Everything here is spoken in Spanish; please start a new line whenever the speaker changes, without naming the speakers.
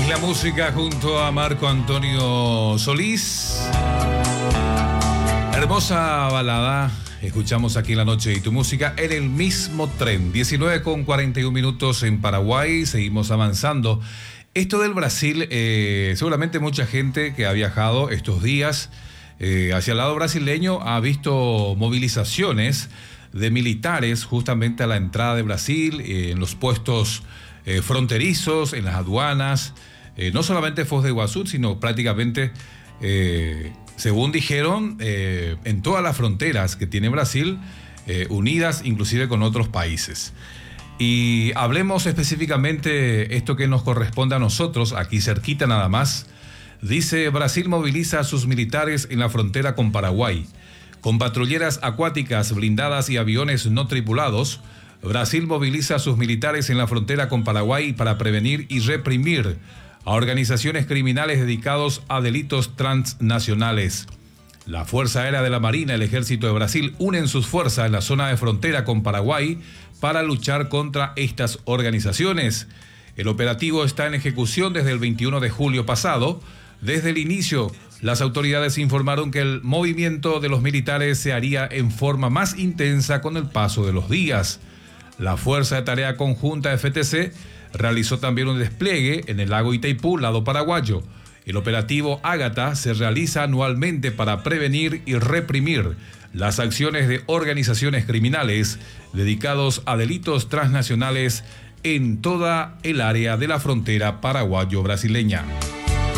la música junto a Marco Antonio Solís. Hermosa balada. Escuchamos aquí en La Noche y tu música en el mismo tren. 19:41 en Paraguay. Seguimos avanzando. Esto del Brasil, seguramente mucha gente que ha viajado estos días hacia el lado brasileño ha visto movilizaciones de militares justamente a la entrada de Brasil, en los puestos fronterizos, en las aduanas, no solamente Foz de Iguazú, sino prácticamente, según dijeron, en todas las fronteras que tiene Brasil, unidas inclusive con otros países. Y hablemos específicamente esto que nos corresponde a nosotros, aquí cerquita nada más. Dice: Brasil moviliza a sus militares en la frontera con Paraguay. Con patrulleras acuáticas, blindadas y aviones no tripulados, Brasil moviliza a sus militares en la frontera con Paraguay para prevenir y reprimir a organizaciones criminales dedicados a delitos transnacionales. La Fuerza Aérea de la Marina y el Ejército de Brasil unen sus fuerzas en la zona de frontera con Paraguay para luchar contra estas organizaciones. El operativo está en ejecución desde el 21 de julio pasado. Desde el inicio, las autoridades informaron que el movimiento de los militares se haría en forma más intensa con el paso de los días. La Fuerza de Tarea Conjunta FTC realizó también un despliegue en el lago Itaipú, lado paraguayo. El operativo Ágata se realiza anualmente para prevenir y reprimir las acciones de organizaciones criminales dedicados a delitos transnacionales en toda el área de la frontera paraguayo-brasileña.